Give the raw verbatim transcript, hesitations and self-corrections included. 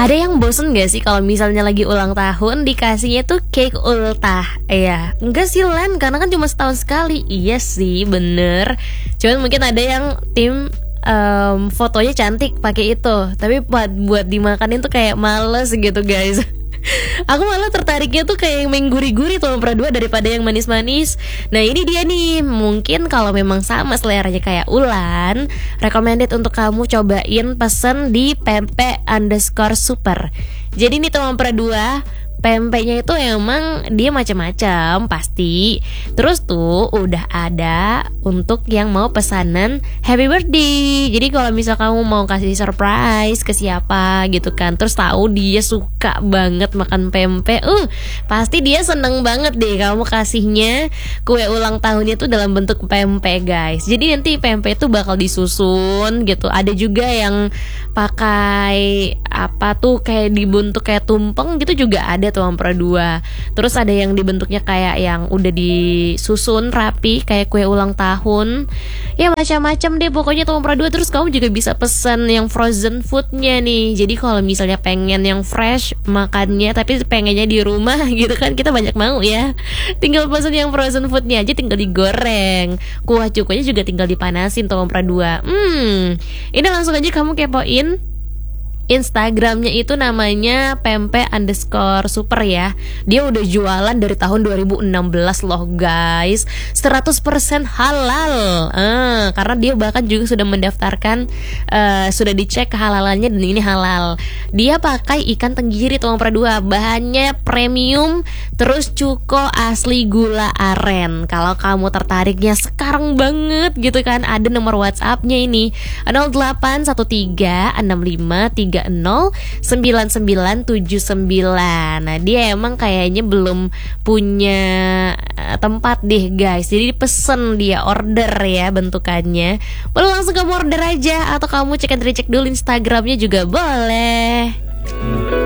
Ada yang bosen gak sih kalau misalnya lagi ulang tahun dikasihnya tuh cake ultah? Iya, enggak sih Lan, karena kan cuma setahun sekali. Iya sih, bener. Cuman mungkin ada yang tim um, fotonya cantik pakai itu, tapi buat buat dimakanin tuh kayak males gitu guys. Aku malah tertariknya tuh kayak yang main gurih-gurih tuh dua daripada yang manis-manis. Nah ini dia nih, mungkin kalau memang sama seleranya kayak Ulan, recommended untuk kamu cobain pesen di pempek underscore super. Jadi nih teman dua, pempeknya itu emang dia macam-macam pasti. Terus tuh udah ada untuk yang mau pesanan happy birthday. Jadi kalau misal kamu mau kasih surprise ke siapa gitu kan, terus tahu dia suka banget makan pempek, uh pasti dia seneng banget deh kamu kasihnya kue ulang tahunnya tuh dalam bentuk pempek guys. Jadi nanti pempek itu bakal disusun gitu. Ada juga yang pakai apa tuh kayak dibentuk kayak tumpeng gitu juga ada tuh Ampera dua. Terus ada yang dibentuknya kayak yang udah disusun rapi kayak kue ulang tahun. Ya macam-macam deh pokoknya tuh Ampera dua. Terus kamu juga bisa pesan yang frozen foodnya nih. Jadi kalau misalnya pengen yang fresh makannya tapi pengennya di rumah gitu kan, kita banyak mau ya, tinggal pesan yang frozen foodnya aja, tinggal digoreng. Kuah cukonya juga tinggal dipanasin tuh Ampera dua. Hmm, ini langsung aja kamu kepoin Instagramnya itu namanya pempek underscore super ya. Dia udah jualan dari tahun dua ribu enam belas loh guys, seratus persen halal. eh, Karena dia bahkan juga sudah mendaftarkan, uh, sudah dicek kehalalannya dan ini halal. Dia pakai ikan tenggiri tuh Ampera dua, bahannya premium. Terus cuko asli gula aren. Kalau kamu tertariknya sekarang banget gitu kan, ada nomor WhatsAppnya ini nol delapan satu tiga enam lima tiga nol sembilan sembilan tujuh sembilan. Nah dia emang kayaknya belum punya uh, tempat deh guys. Jadi pesen dia, order ya bentukannya. Boleh langsung kamu order aja, atau kamu cek and recheck dulu Instagramnya juga boleh.